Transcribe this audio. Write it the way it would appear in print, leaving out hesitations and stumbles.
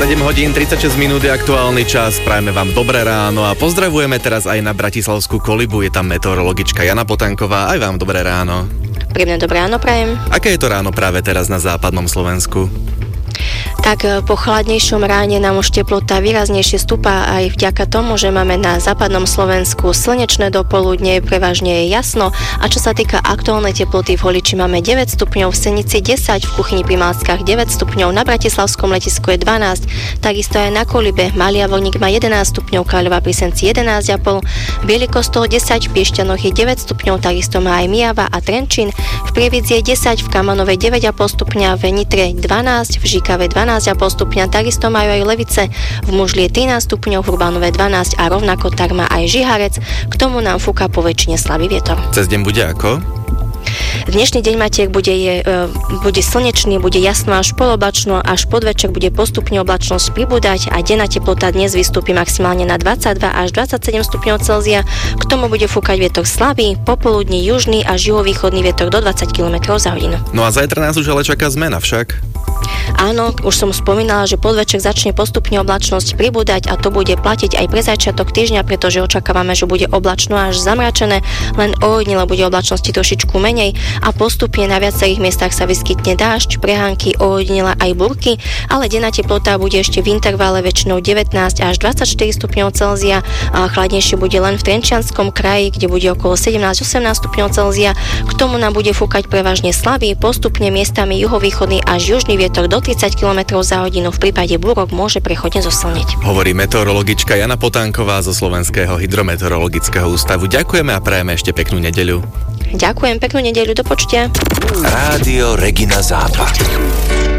7 hodín 36 minút je aktuálny čas, prajeme vám dobré ráno a pozdravujeme teraz aj na bratislavskú Kolibu, je tam meteorologička Jana Potánková, aj vám dobré ráno. Príjemné dobré ráno prajem. Aké je to ráno práve teraz na západnom Slovensku? Tak po chladnejšom ráne nám už teplota výraznejšie stúpa aj vďaka tomu, že máme na západnom Slovensku slnečné dopoludne, prevažne je jasno. A čo sa týka aktuálnej teploty, v Holiči máme 9 stupňov, v Senici 10, v Kuchyni pri Malckách 9 stupňov, na Bratislavskom letisku je 12, takisto aj na Kolibe, Malý Javorník má 11 stupňov, Kráľová pri Senci 11,5, Biely Kostol 10, v Piešťanoch je 9 stupňov, takisto má aj Myjava a Trenčín, v Prievidzi je 10, v Kamanovej 9,5 stupňa, v Nitre 12, v Žikave 12,5 stupňa, takisto majú aj Levice, v Mužli je 13 stupňov, v Urbánove 12 a rovnako tak má aj Žiharec, k tomu nám fúka po väčšine slabý vietor. Cez deň bude ako? Dnešný deň Matiek bude slnečný, bude jasno až poloblačno, až podvečer bude postupne oblačnosť pribúdať a denná teplota dnes vystúpi maximálne na 22 až 27 stupňov Celzia. K tomu bude fúkať vietor slabý, popoludní južný až juhovýchodný vietor do 20 km za hodinu. No a zajtra nás už ale čaká zmena však. Áno, už som spomínala, že podvečer začne postupne oblačnosť pribúdať a to bude platiť aj pre začiatok týždňa, pretože očakávame, že bude oblačno až zamračené, len ojedinele bude oblačnosti trošičku menej a postupne na viacerých miestach sa vyskytne dážď, prehánky, ojedinele aj búrky, ale denná teplota bude ešte v intervale väčšinou 19 až 24 stupňov Celzia a chladnejšie bude len v Trenčianskom kraji, kde bude okolo 17-18 stupňov Celzia. K tomu nám bude fúkať prevažne slabý, postupne miestami juhovýchodný až južný vietor do 30 km za hodinu, v prípade búrok môže prechodne zosilniť. Hovorí meteorologička Jana Potánková zo Slovenského hydrometeorologického ústavu. Ďakujeme a prajeme ešte peknú nedeľu. Ďakujem, peknú nedeľu, do počutia. Rádio Regina Západ.